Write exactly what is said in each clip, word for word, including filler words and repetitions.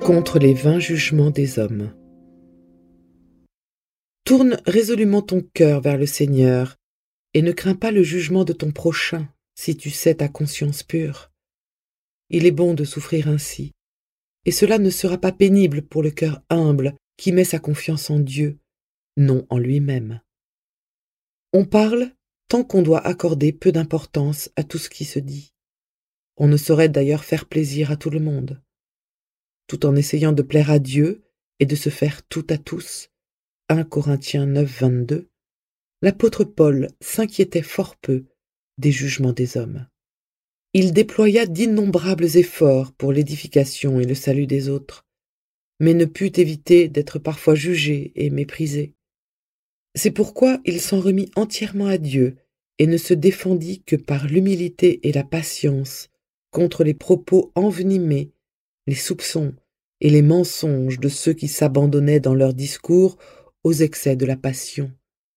contre les vains jugements des hommes. Tourne résolument ton cœur vers le Seigneur, et ne crains pas le jugement de ton prochain, si tu sais ta conscience pure. Il est bon de souffrir ainsi, et cela ne sera pas pénible pour le cœur humble qui met sa confiance en Dieu, non en lui-même. On parle tant qu'on doit accorder peu d'importance à tout ce qui se dit. On ne saurait d'ailleurs faire plaisir à tout le monde. Tout en essayant de plaire à Dieu et de se faire tout à tous, un Corinthiens neuf, vingt-deux, l'apôtre Paul s'inquiétait fort peu des jugements des hommes. Il déploya d'innombrables efforts pour l'édification et le salut des autres, mais ne put éviter d'être parfois jugé et méprisé. C'est pourquoi il s'en remit entièrement à Dieu et ne se défendit que par l'humilité et la patience contre les propos envenimés, les soupçons et les mensonges de ceux qui s'abandonnaient dans leurs discours aux excès de la passion.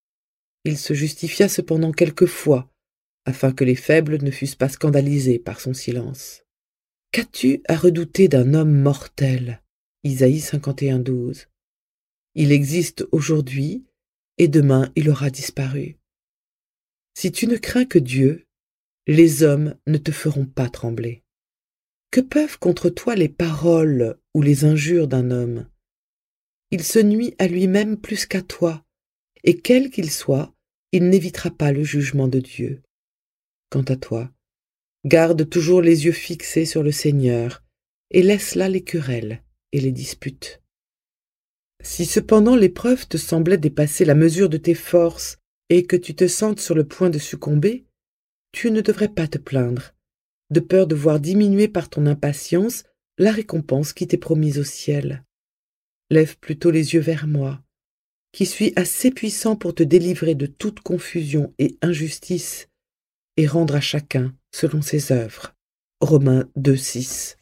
Il se justifia cependant quelquefois, afin que les faibles ne fussent pas scandalisés par son silence. Qu'as-tu à redouter d'un homme mortel? Isaïe cinquante et un, douze. Il existe aujourd'hui, et demain il aura disparu. Si tu ne crains que Dieu, les hommes ne te feront pas trembler. Que peuvent contre toi les paroles ou les injures d'un homme? Il se nuit à lui-même plus qu'à toi, et quel qu'il soit, il n'évitera pas le jugement de Dieu. Quant à toi, garde toujours les yeux fixés sur le Seigneur, et laisse là les querelles et les disputes. Si cependant l'épreuve te semblait dépasser la mesure de tes forces, et que tu te sentes sur le point de succomber, tu ne devrais pas te plaindre, de peur de voir diminuer par ton impatience la récompense qui t'est promise au ciel. Lève plutôt les yeux vers moi, qui suis assez puissant pour te délivrer de toute confusion et injustice, et rendre à chacun selon ses œuvres. Romains deux, six.